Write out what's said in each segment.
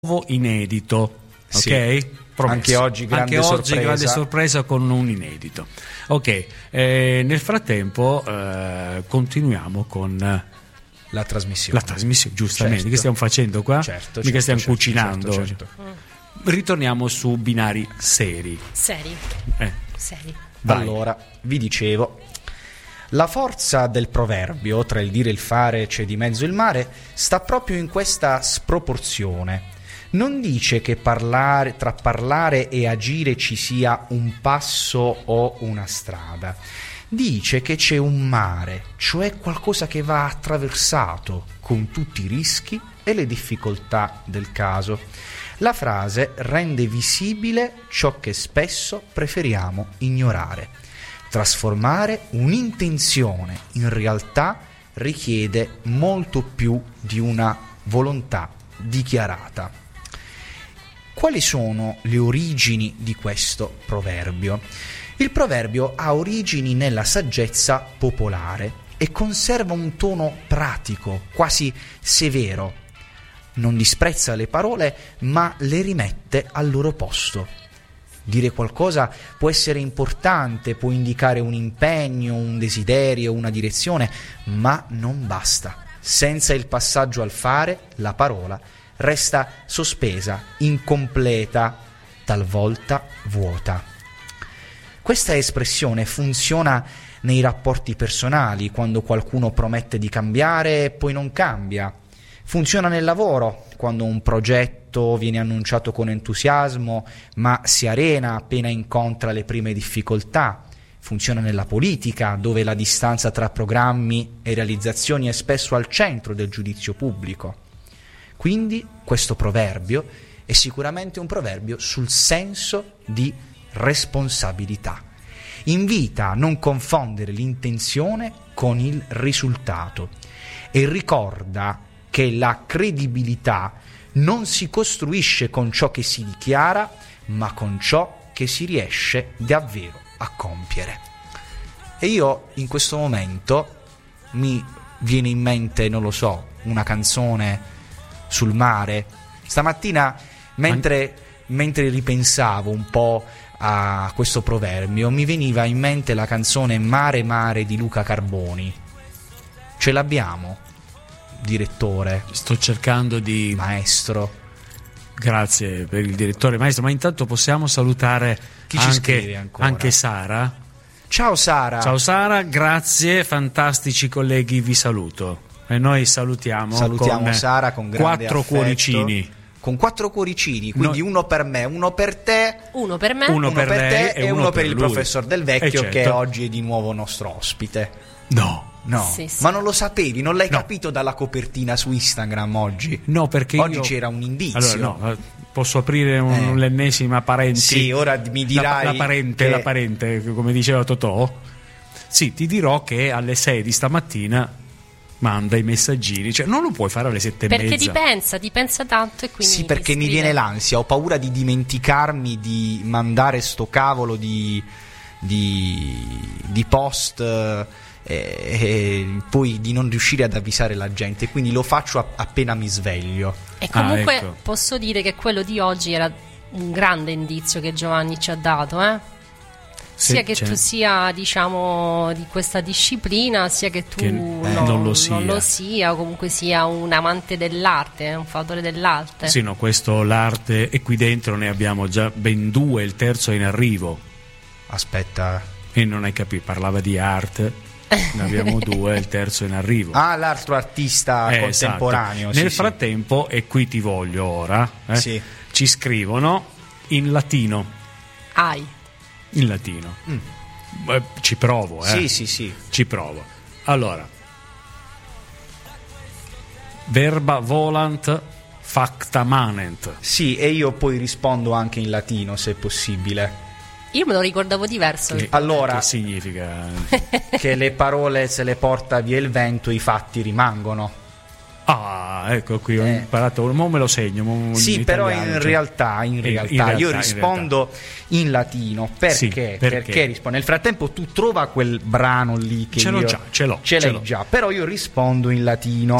inedito, sì. Ok? Promesso. Anche oggi grande sorpresa con un inedito. Ok, nel frattempo continuiamo con la trasmissione. Giustamente. Certo. Che stiamo facendo qua? Mica stiamo cucinando. Certo. Ritorniamo su binari seri. Seri. Vai. Allora, vi dicevo, la forza del proverbio, tra il dire e il fare c'è di mezzo il mare, sta proprio in questa sproporzione. Non dice che tra parlare e agire ci sia un passo o una strada. Dice che c'è un mare, cioè qualcosa che va attraversato con tutti i rischi e le difficoltà del caso. La frase rende visibile ciò che spesso preferiamo ignorare. Trasformare un'intenzione in realtà richiede molto più di una volontà dichiarata. Quali sono le origini di questo proverbio? Il proverbio ha origini nella saggezza popolare e conserva un tono pratico, quasi severo. Non disprezza le parole, ma le rimette al loro posto. Dire qualcosa può essere importante, può indicare un impegno, un desiderio, una direzione, ma non basta. Senza il passaggio al fare, la parola resta sospesa, incompleta, talvolta vuota. Questa espressione funziona nei rapporti personali, quando qualcuno promette di cambiare e poi non cambia. Funziona nel lavoro, quando un progetto viene annunciato con entusiasmo, ma si arena appena incontra le prime difficoltà. Funziona nella politica, dove la distanza tra programmi e realizzazioni è spesso al centro del giudizio pubblico. Quindi questo proverbio è sicuramente un proverbio sul senso di responsabilità. Invita a non confondere l'intenzione con il risultato e ricorda che la credibilità non si costruisce con ciò che si dichiara, ma con ciò che si riesce davvero a compiere. E io in questo momento mi viene in mente, non lo so, una canzone sul mare. Stamattina, mentre ripensavo un po' a questo proverbio, mi veniva in mente la canzone Mare Mare di Luca Carboni. Ce l'abbiamo, direttore? Sto cercando di... Maestro. Grazie per il direttore, maestro, ma intanto possiamo salutare chi ci scrive ancora? Anche Sara. Ciao Sara. Ciao Sara, grazie, fantastici colleghi, vi saluto. E noi salutiamo con Sara con grande 4 affetto. Cuoricini. Con 4 cuoricini, quindi uno per me, uno per te, uno per me, uno per lei te e uno per il lui. professor Del Vecchio, certo. che oggi è di nuovo nostro ospite. No. Sì. Ma non lo sapevi, non l'hai capito dalla copertina su Instagram oggi? No, perché oggi c'era un indizio. Allora, no, posso aprire l'ennesima parentesi? Sì, ora mi dirai la parente, come diceva Totò. Sì, ti dirò che alle 6 di stamattina manda i messaggini, cioè non lo puoi fare alle 7:30. Perché ti pensa tanto e quindi sì, perché mi viene l'ansia, ho paura di dimenticarmi di mandare sto cavolo di post e poi di non riuscire ad avvisare la gente, quindi lo faccio appena mi sveglio. E comunque ecco. Posso dire che quello di oggi era un grande indizio che Giovanni ci ha dato, sia che tu sia, diciamo, di questa disciplina, sia che tu non lo sia, o comunque sia un amante dell'arte, un fautore dell'arte. Sì, no, questo l'arte, e qui dentro ne abbiamo già ben 2, il terzo è in arrivo. Aspetta. E non hai capito, parlava di arte. Ne abbiamo 2, il terzo è in arrivo. L'altro artista contemporaneo. Esatto. Nel frattempo, e qui ti voglio ora, ci scrivono in latino. In latino. Ci provo, Sì. Ci provo. Allora, verba volant facta manent. Sì, e io poi rispondo anche in latino, se è possibile. Io me lo ricordavo diverso. Allora, che significa? Che le parole se le porta via il vento, i fatti rimangono. Ecco qui ho imparato, mo me lo segno. Sì, però in realtà io rispondo in latino. Perché? Perché rispondo? Nel frattempo tu trova quel brano lì che ce l'ho già. Però io rispondo in latino. Sì.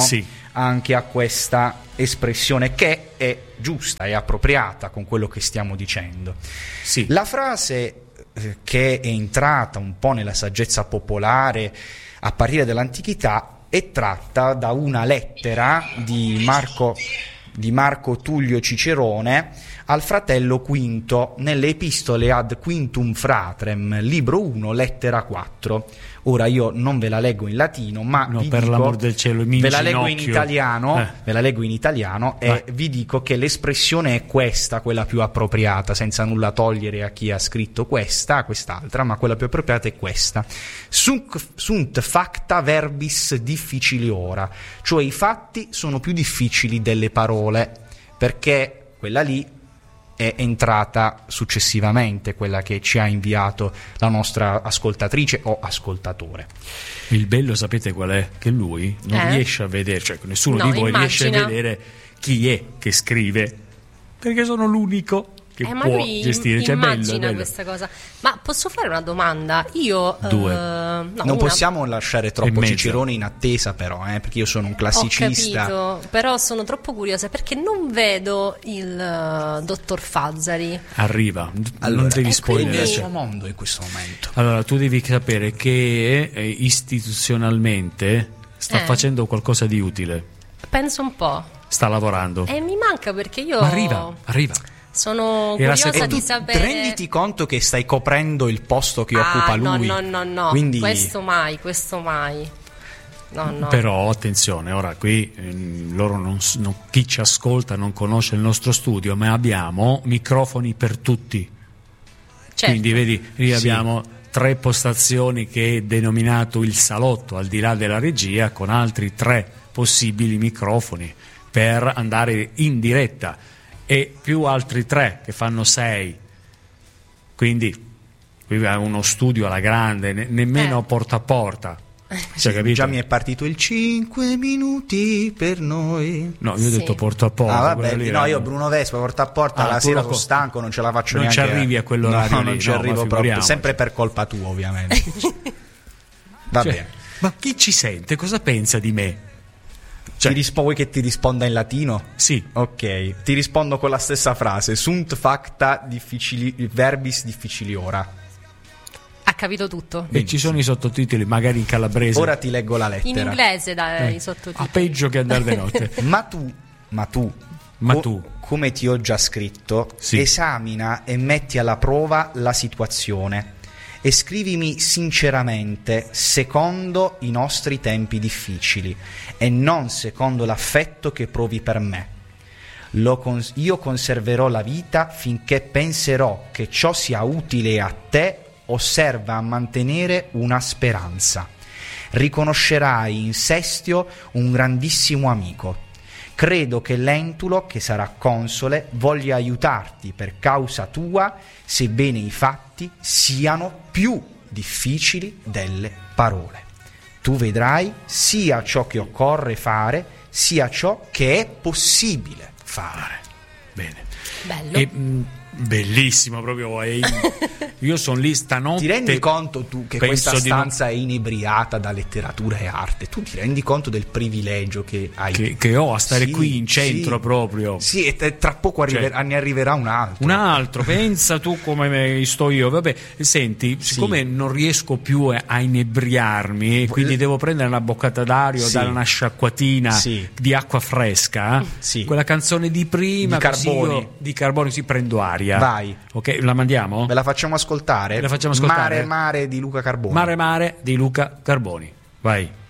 anche a questa espressione, che è giusta e appropriata con quello che stiamo dicendo. Sì. La frase che è entrata un po' nella saggezza popolare a partire dall'antichità è tratta da una lettera di Marco Tullio Cicerone al fratello Quinto nelle Epistole ad Quintum Fratrem, libro 1, lettera 4. Ora io non ve la leggo in latino, ma no, per l'amor del cielo, ve la leggo in italiano e vi dico che l'espressione è questa, quella più appropriata, senza nulla togliere a chi ha scritto quest'altra, ma quella più appropriata è questa. Sunt facta verbis difficiliora, cioè i fatti sono più difficili delle parole, perché quella lì è entrata successivamente, quella che ci ha inviato la nostra ascoltatrice o ascoltatore. Il bello, sapete qual è? Che lui non riesce a vedere, cioè nessuno di voi riesce a vedere chi è che scrive, perché sono l'unico che può gestire. Cioè, bello. Questa cosa. Ma posso fare una domanda? Io non possiamo lasciare troppo Cicerone in attesa, però, perché io sono un classicista. Ho capito, però sono troppo curiosa perché non vedo il dottor Fazzari. Arriva, non devi spoilerare. È il suo mondo in questo momento. Allora, tu devi sapere che istituzionalmente sta facendo qualcosa di utile. Penso un po'. Sta lavorando. E mi manca perché io. Ma arriva. Sono curiosa di sapere. Renditi conto che stai coprendo il posto che occupa lui. No. Quindi... Questo mai. No. Però attenzione, ora qui loro chi ci ascolta non conosce il nostro studio, ma abbiamo microfoni per tutti. Certo. Quindi vedi, lì abbiamo 3 postazioni che è denominato il salotto, al di là della regia, con altri 3 possibili microfoni per andare in diretta. E più altri 3 che fanno 6, quindi qui è uno studio alla grande, nemmeno porta a porta. Cioè, già mi è partito il 5 minuti per noi. No, io ho detto porta a porta. Io Bruno Vespa porta a porta, la sera sono stanco, non ce la faccio neanche. Non ci arrivi a quell'orario lì, non ci arrivo proprio, sempre per colpa tua, ovviamente. Va bene. Ma chi ci sente cosa pensa di me? Vuoi che ti risponda in latino? Sì. Ok, ti rispondo con la stessa frase. Sunt facta verbis difficiliora. Ha capito tutto. E ci sono i sottotitoli, magari in calabrese. Ora ti leggo la lettera. In inglese i sottotitoli. Peggio che andare di notte. Ma tu, come ti ho già scritto, esamina e metti alla prova la situazione e scrivimi sinceramente secondo i nostri tempi difficili e non secondo l'affetto che provi per me. Io conserverò la vita finché penserò che ciò sia utile a te o serva a mantenere una speranza. Riconoscerai in Sestio un grandissimo amico. Credo che Lentulo, che sarà console, voglia aiutarti per causa tua, sebbene i fatti siano più difficili delle parole. Tu vedrai sia ciò che occorre fare, sia ciò che è possibile fare. Bene. Bello. Bellissimo proprio. Io sono lì stanotte. Ti rendi conto tu che questa stanza è inebriata da letteratura e arte? Tu ti rendi conto del privilegio che hai? Che ho a stare qui in centro proprio. Sì, e tra poco ne arriverà un altro. Un altro, pensa tu come sto io. Vabbè, senti, siccome non riesco più a inebriarmi, quindi devo prendere una boccata d'aria, dare una sciacquatina di acqua fresca, quella canzone di prima, di Carboni, prendo aria. Vai. Ok, la mandiamo? Ve la facciamo ascoltare? La facciamo ascoltare. Mare di Luca Carboni. Mare di Luca Carboni. Vai.